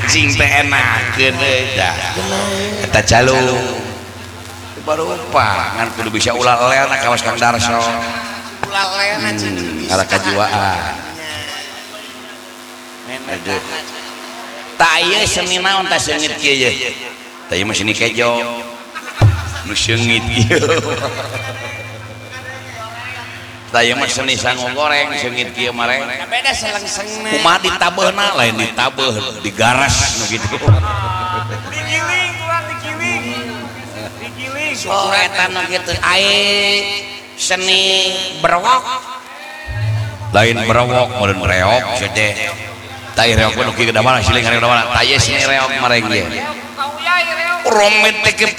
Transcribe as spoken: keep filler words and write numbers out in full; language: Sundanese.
cacing teh enak dah kita calung baru apa ngan kudu bisa ulah lelena kawas Kang Darso ulah lelena hmm, arah kajiwaan tak iya seni naon tak sengit kieu tak iya masih ni kejo nu sengit kieu tak iya mah seni sangu goreng sengit kieu mare beda seleng-sengna kumaha ditabehna lain ditabeh digaras nu kitu digiling kurang digiling digiling oh eta nu kitu aya seni berwok lain berwok meureun reok cede tai reok nu kieu da mana siling reok da mana tai seni reok mareng ge romet teh